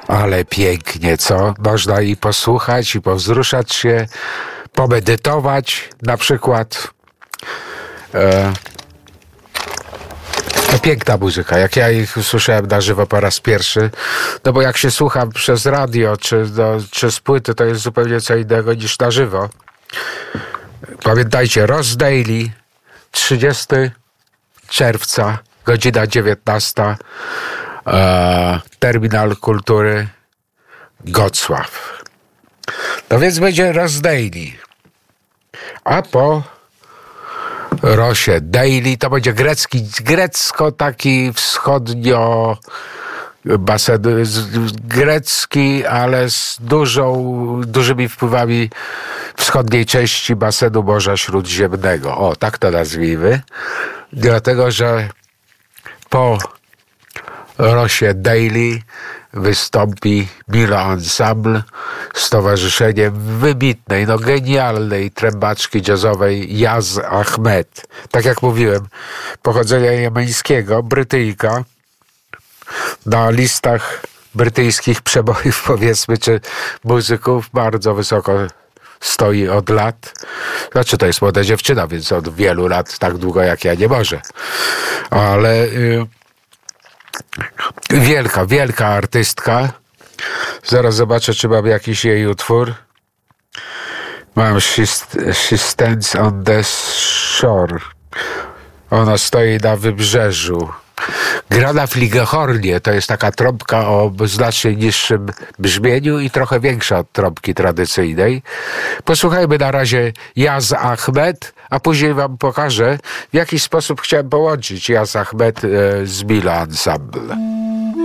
Ale pięknie, co? Można i posłuchać, i powzruszać się, pomedytować na przykład. To piękna muzyka. Jak ja ich usłyszałem na żywo po raz pierwszy, no bo jak się słucham przez radio czy z płyty, to jest zupełnie co innego niż na żywo. Pamiętajcie, Ross Daily, 30 czerwca, godzina 19, Terminal Kultury Gocław. No więc będzie Ross Daily. A po Rosie Daily to będzie grecko taki wschodnio basen grecki, ale z dużymi wpływami wschodniej części basenu Morza Śródziemnego. O, tak to nazwijmy. Dlatego, że po Rosie Daily wystąpi Milo Ensemble z towarzyszeniem wybitnej, genialnej trębaczki jazzowej Yaz Ahmed. Tak jak mówiłem, pochodzenia jemeńskiego, Brytyjka, na listach brytyjskich przebojów, powiedzmy, czy muzyków bardzo wysoko stoi od lat. Znaczy, to jest młoda dziewczyna, więc od wielu lat, tak długo jak ja, nie może. Ale wielka artystka. Zaraz zobaczę, czy mam jakiś jej utwór. Mam She Stands on the Shore. Ona stoi na wybrzeżu. Gra na fligehornie, to jest taka trąbka o znacznie niższym brzmieniu i trochę większa od trąbki tradycyjnej. Posłuchajmy na razie Yaz Ahmed, a później wam pokażę, w jaki sposób chciałem połączyć Yaz Ahmed z Milo Ensemble.